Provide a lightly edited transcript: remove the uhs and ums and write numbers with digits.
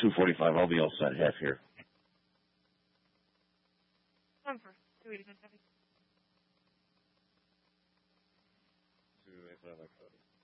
2:45. I'll be all set half here. Time for 285. 285.